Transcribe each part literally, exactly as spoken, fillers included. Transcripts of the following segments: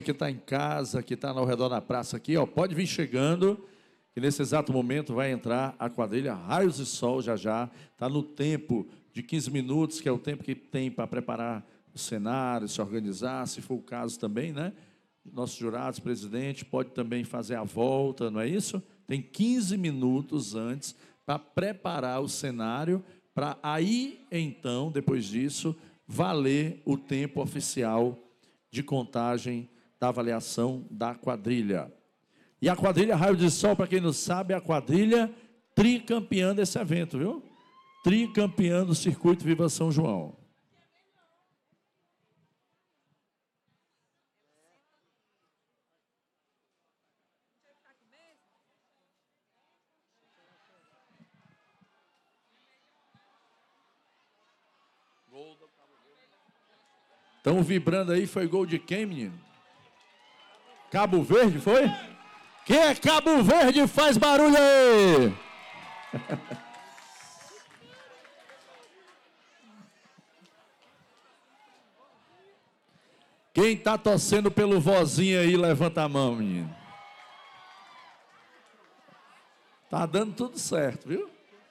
que está em casa, que está ao redor da praça aqui, ó, pode vir chegando, que nesse exato momento vai entrar a quadrilha Raios de Sol, já já, está no tempo de quinze minutos, que é o tempo que tem para preparar o cenário, se organizar, se for o caso também, né? Nossos jurados, presidente, pode também fazer a volta, não é isso? Tem quinze minutos antes para preparar o cenário, para aí, então, depois disso, valer o tempo oficial de contagem da avaliação da quadrilha. E a quadrilha Raio de Sol, para quem não sabe, é a quadrilha tricampeã desse evento, viu? Tricampeã do Circuito Viva São João. Estão vibrando aí, foi gol de quem, menino? Cabo Verde, foi? Quem é Cabo Verde? Faz barulho aí! Quem está torcendo pelo vozinho aí, levanta a mão, menino. Tá dando tudo certo, viu?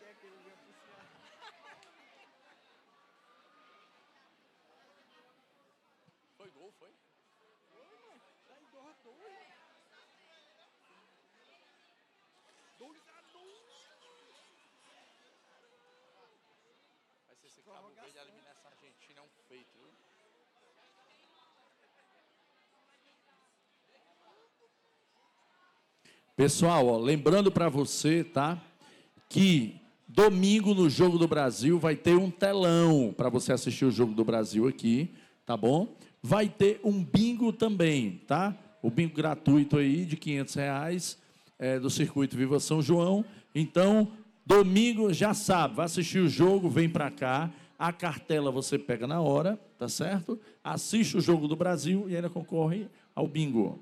Foi gol, foi? Vai ser esse Cabo Verde eliminar essa Argentina, é um feito, viu? Pessoal, ó, lembrando para você, tá? Que domingo no Jogo do Brasil vai ter um telão para você assistir o Jogo do Brasil aqui, tá bom? Vai ter um bingo também, tá? O bingo gratuito aí de quinhentos reais é, do Circuito Viva São João. Então, domingo já sabe, vai assistir o jogo, vem para cá. A cartela você pega na hora, tá certo? Assiste o Jogo do Brasil e ainda concorre ao bingo.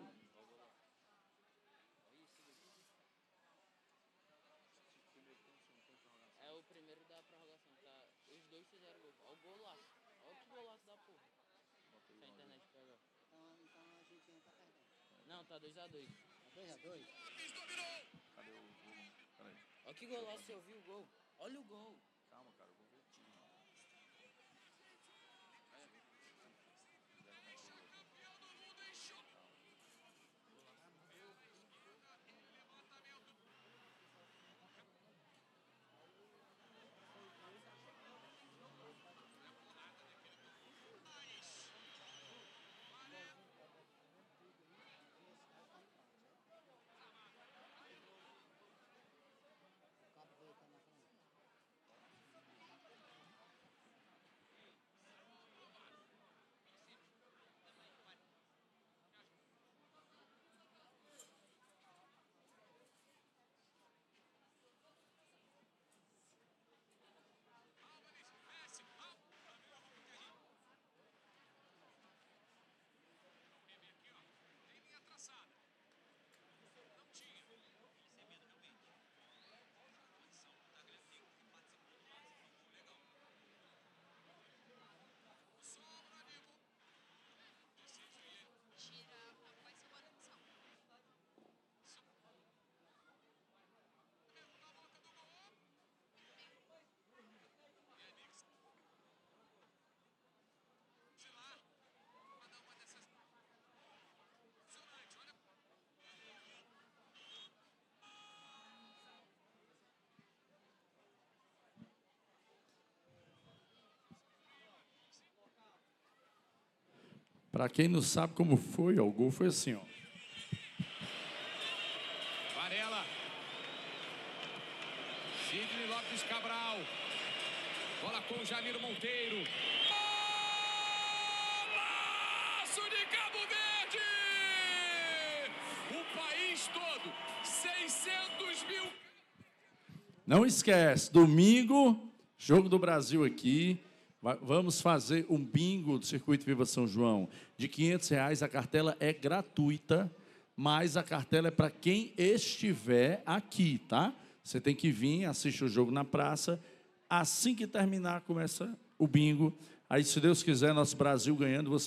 Não, tá dois a dois. dois a dois? Cadê o gol? Peraí. Olha que golaço, você ouviu o gol. Olha o gol. Calma, cara, eu vou ver o time. Para quem não sabe como foi, ó, o gol foi assim, ó. Varela. Sidney Lopes Cabral. Bola com Janiro Monteiro. Golaço de Cabo Verde! O país todo, seiscentos mil. Não esquece, domingo, Jogo do Brasil aqui. Vamos fazer um bingo do Circuito Viva São João de quinhentos reais. A cartela é gratuita, mas a cartela é para quem estiver aqui, tá? Você tem que vir, assiste o jogo na praça. Assim que terminar, começa o bingo. Aí, se Deus quiser, nosso Brasil ganhando, você